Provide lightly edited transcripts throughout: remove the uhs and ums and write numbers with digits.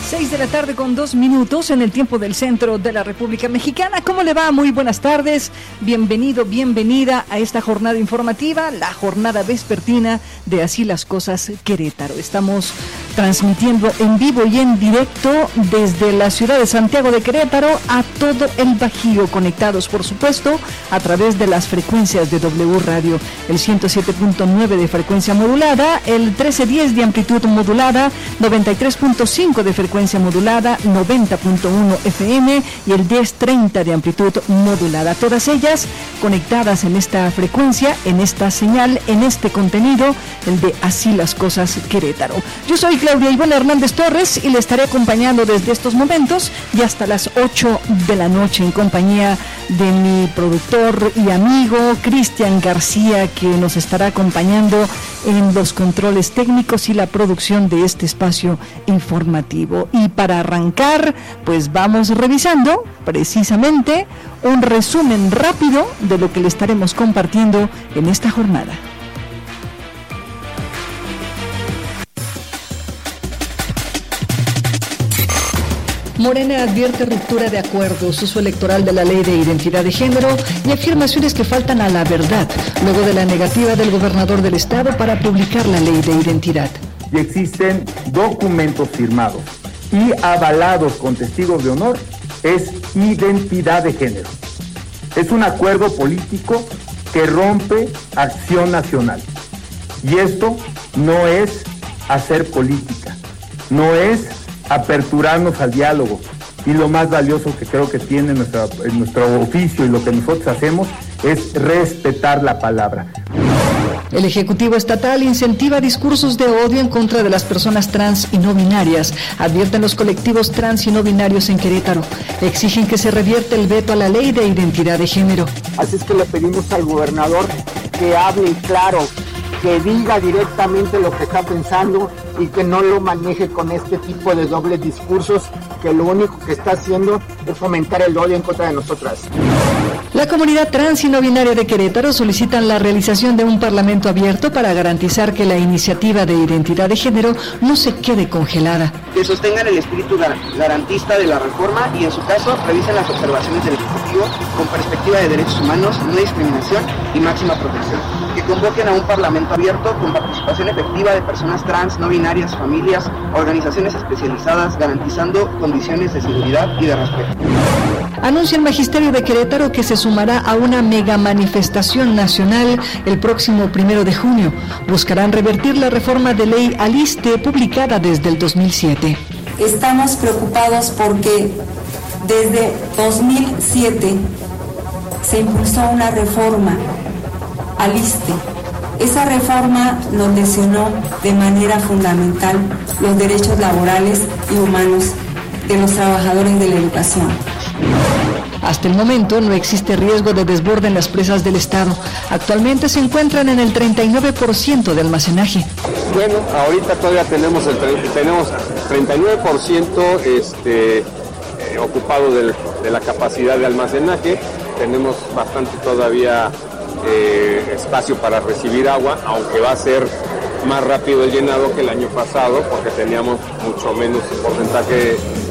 6:02 en el tiempo del centro de la República Mexicana. ¿Cómo le va? Muy buenas tardes. Bienvenido, bienvenida a esta jornada informativa, la jornada vespertina de Así las Cosas Querétaro. Estamos transmitiendo en vivo y en directo desde la ciudad de Santiago de Querétaro a todo el Bajío, conectados por supuesto a través de las frecuencias de W Radio, el 107.9 de frecuencia modulada, el 1310 de amplitud modulada, 93.5 de frecuencia modulada, 90.1 FM y el 1030 de amplitud modulada. Todas ellas conectadas en esta frecuencia, en esta señal, en este contenido, el de Así las Cosas Querétaro. Yo soy Claudia Ivonne Hernández Torres y le estaré acompañando desde estos momentos y hasta las 8 de la noche en compañía de mi productor y amigo Cristian García, que nos estará acompañando en los controles técnicos y la producción de este espacio informativo. Y para arrancar, pues vamos revisando precisamente un resumen rápido de lo que le estaremos compartiendo en esta jornada. Morena advierte ruptura de acuerdos, uso electoral de la Ley de Identidad de Género y afirmaciones que faltan a la verdad, luego de la negativa del gobernador del estado para publicar la Ley de Identidad. Y existen documentos firmados y avalados con testigos de honor, es identidad de género. Es un acuerdo político que rompe acción nacional. Y esto no es hacer política, no es aperturarnos al diálogo, y lo más valioso que creo que tiene nuestro oficio y lo que nosotros hacemos es respetar la palabra. El Ejecutivo Estatal incentiva discursos de odio en contra de las personas trans y no binarias, advierten los colectivos trans y no binarios en Querétaro. Exigen que se revierta el veto a la Ley de Identidad de Género. Así es que le pedimos al gobernador que hable claro, que diga directamente lo que está pensando y que no lo maneje con este tipo de dobles discursos, que lo único que está haciendo es fomentar el odio en contra de nosotras. La comunidad trans y no binaria de Querétaro solicitan la realización de un parlamento abierto para garantizar que la iniciativa de identidad de género no se quede congelada. Que sostengan el espíritu garantista de la reforma y en su caso revisen las observaciones del Ejecutivo con perspectiva de derechos humanos, no discriminación y máxima protección. Que convoquen a un parlamento abierto con participación efectiva de personas trans, no binarias, familias, organizaciones especializadas, garantizando condiciones de seguridad y de respeto. Anuncia el Magisterio de Querétaro que se sumará a una mega manifestación nacional el próximo 1 de junio. Buscarán revertir la reforma de ley Aliste publicada desde el 2007. Estamos preocupados porque desde 2007 se impulsó una reforma Aliste. Esa reforma nos lesionó de manera fundamental los derechos laborales y humanos de los trabajadores de la educación. Hasta el momento no existe riesgo de desborde en las presas del estado. Actualmente se encuentran en el 39% de almacenaje. Bueno, ahorita todavía tenemos 39% ocupado de la capacidad de almacenaje. Tenemos bastante todavía espacio para recibir agua, aunque va a ser más rápido el llenado que el año pasado, porque teníamos mucho menos porcentaje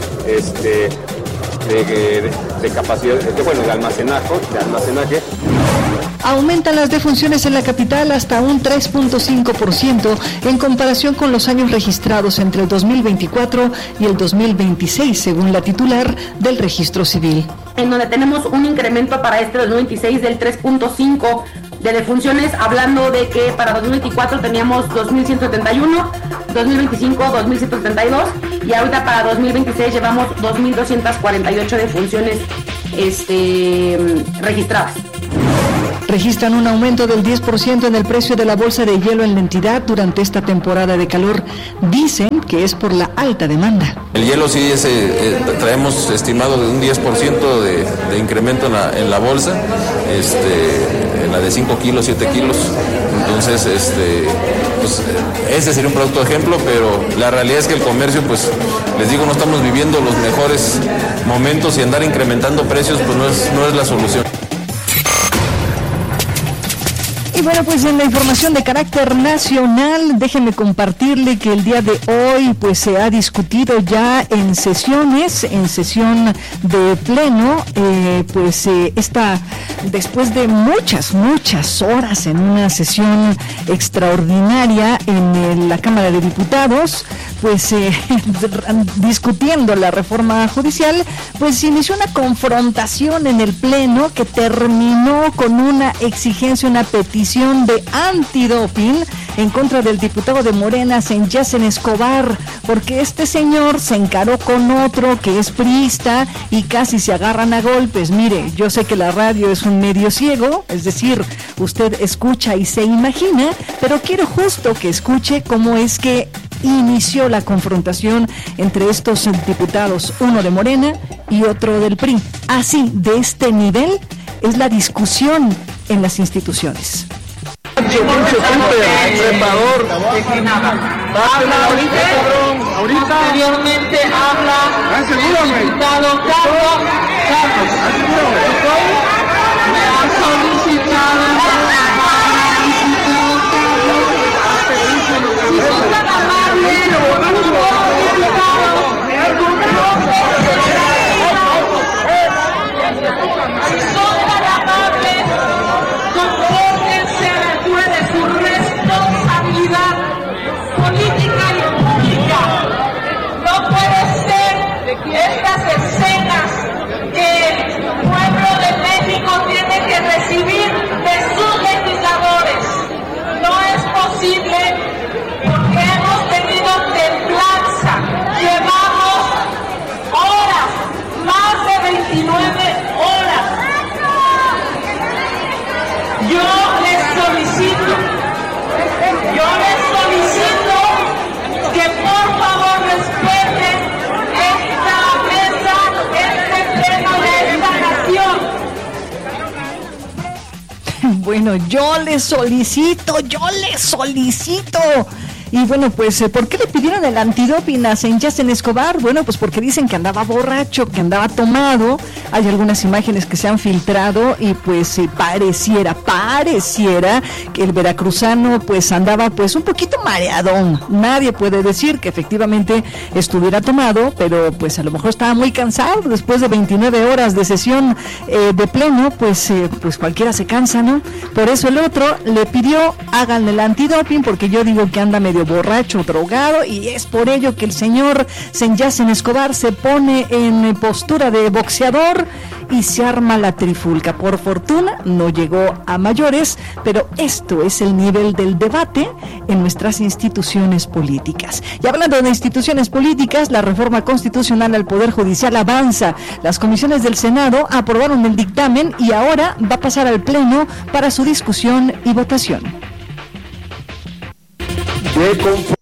de capacidad, de almacenaje. Aumentan las defunciones en la capital hasta un 3.5% en comparación con los años registrados entre el 2024 y el 2026, según la titular del Registro Civil. En donde tenemos un incremento para este 2026 del 3.5% de defunciones, hablando de que para 2024 teníamos 2.171, 2025 2.172 y ahorita para 2026 llevamos 2.248 defunciones registradas. Registran un aumento del 10% en el precio de la bolsa de hielo en la entidad durante esta temporada de calor. Dicen que es por la alta demanda. El hielo sí traemos estimado de un 10% de incremento en la bolsa, en la de 5 kilos, 7 kilos. Entonces, pues ese sería un producto de ejemplo, pero la realidad es que el comercio, pues les digo, no estamos viviendo los mejores momentos y andar incrementando precios pues no es la solución. Y bueno, pues en la información de carácter nacional, déjenme compartirle que el día de hoy pues se ha discutido ya en sesión de pleno, después de muchas horas en una sesión extraordinaria en la Cámara de Diputados, pues discutiendo la reforma judicial, pues inició una confrontación en el pleno que terminó con una exigencia, una petición de antidoping en contra del diputado de Morena, Sanyassen Escobar, porque este señor se encaró con otro que es priista y casi se agarran a golpes. Mire, yo sé que la radio es un medio ciego, es decir, usted escucha y se imagina, pero quiero justo que escuche cómo es que inició la confrontación entre estos diputados, uno de Morena y otro del PRI. Así, de este nivel, es la discusión en las instituciones. Anteriormente habla el diputado Carlos. Me ha solicitado. Si son tan amables, compórtense a la altura de su responsabilidad política y pública. No puede ser estas escenas que el pueblo de México tiene que recibir de sus legisladores. No es posible porque hemos tenido templanza. Llevamos horas, más de 29 horas. Yo les solicito que por favor respeten esta mesa, este pleno de esta nación. Bueno, yo les solicito. Y bueno, pues, ¿por qué le pidieron el antidoping a Sanyassen Escobar? Bueno, pues porque dicen que andaba borracho, que andaba tomado. Hay algunas imágenes que se han filtrado y pues pareciera que el veracruzano pues andaba pues un poquito mareadón. Nadie puede decir que efectivamente estuviera tomado, pero pues a lo mejor estaba muy cansado después de 29 horas de sesión de pleno, pues cualquiera se cansa, ¿no? Por eso el otro le pidió, háganle el antidoping, porque yo digo que anda medio borracho, drogado, y es por ello que el señor Sanyassen Escobar se pone en postura de boxeador y se arma la trifulca. Por fortuna no llegó a mayores, pero esto es el nivel del debate en nuestras instituciones políticas. Y hablando de instituciones políticas, la reforma constitucional al Poder Judicial avanza. Las comisiones del Senado aprobaron el dictamen y ahora va a pasar al Pleno para su discusión y votación. De